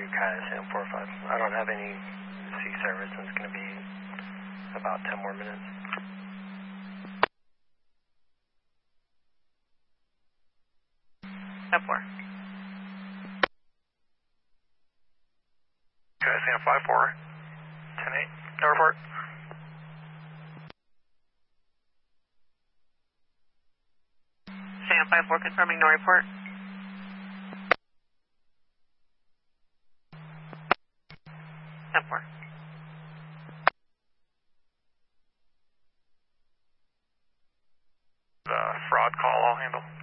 Kaya Sam 45. I don't have any sea service, and it's going to be about 10 more minutes. Step 4. Kaya Sam 54, 10-8, no report. Sam 54 confirming no report. Step 4. The fraud call I'll handle.